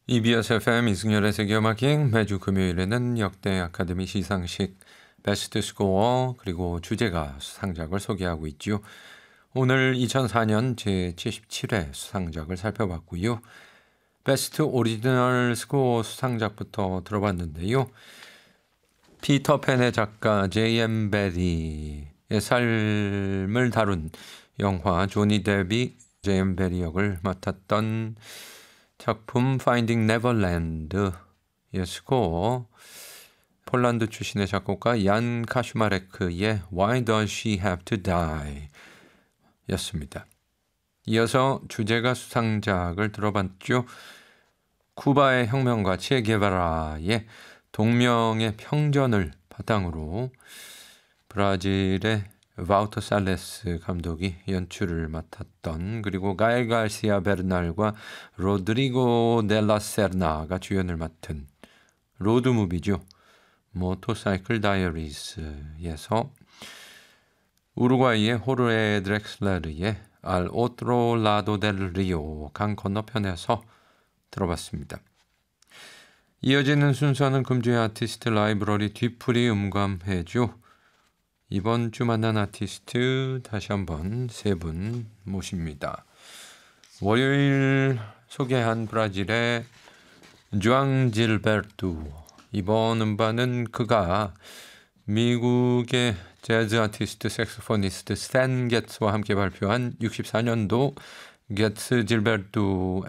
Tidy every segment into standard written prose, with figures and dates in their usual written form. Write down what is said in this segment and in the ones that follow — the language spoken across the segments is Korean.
EBS FM 이승열의 세계음악여행 매주 금요일에는 역대 아카데미 시상식 베스트 스코어 그리고 주제가 수상작을 소개하고 있죠. 오늘 2004년 제77회 수상작을 살펴봤고요. 베스트 오리지널 스코어 수상작부터 들어봤는데요. 피터팬의 작가 J.M. 베리의 삶을 다룬 영화 조니 데뷔 J.M. 베리 역을 맡았던 작품 Finding Neverland의 스코어, 폴란드 출신의 작곡가 얀 카슈마레크의 Why Does She Have to Die 였습니다. 이어서 주제가 수상작을 들어봤죠. 쿠바의 혁명가 체게바라의 동명의 평전을 바탕으로 브라질의 바우터 살레스 감독이 연출을 맡았던, 그리고 가엘 가시아 베르날과 로드리고 델라 세르나가 주연을 맡은 로드무비죠. 모터사이클 다이어리스에서 우루과이의 호르헤 드렉슬레르의 알 오트로 라도 델 리오 강 건너편에서 들어봤습니다. 이어지는 순서는 금주의 아티스트 라이브러리 뒤풀이 음감회죠. 이번 주 만난 아티스트 다시 한번 세 분 모십니다. 월요일 소개한 브라질의 주앙 질베르투. 이번 음반은 그가 미국의 재즈 아티스트 색소포니스트 스탠 게츠와 함께 발표한 64년도 게츠 질베르투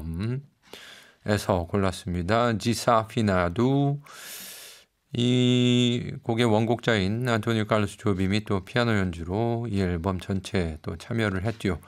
앨범에서 골랐습니다. 지사피나두. 이 곡의 원곡자인 안토니오 칼로스 조빔이 또 피아노 연주로 이 앨범 전체에 또 참여를 했죠.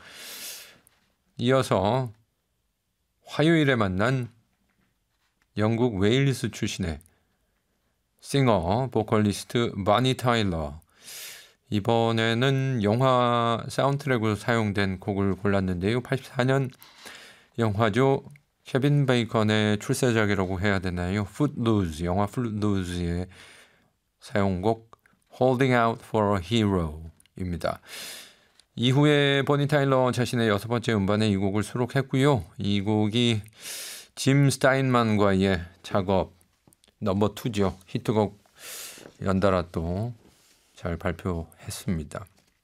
이어서 화요일에 만난 영국 웨일스 출신의 싱어, 보컬리스트 바니 타일러. 이번에는 영화 사운드트랙으로 사용된 곡을 골랐는데요. 84년 영화죠. 케빈 베이컨의 출세작이라고 해야 되나요? 풋루즈, 영화 풋루즈의 사용곡 Holding Out for a Hero입니다. 이후에 버니 타일러 자신의 6번째 음반에 이 곡을 수록했고요. 이 곡이 짐 스타인만과의 작업 넘버 2죠. 히트곡 연달아 또 잘 발표했습니다.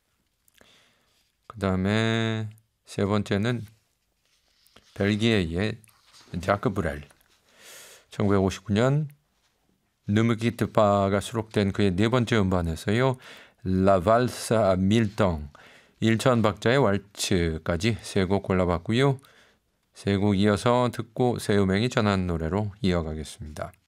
그 다음에 세 번째는 벨기에의 자크 브렐. 1959년 느무기트파가 수록된 그의 네 번째 음반에서요. 라 발스 아 밀동, 일천박자의 왈츠까지 세 곡 골라봤고요. 세 곡 이어서 듣고 새 음악이 전한 노래로 이어가겠습니다.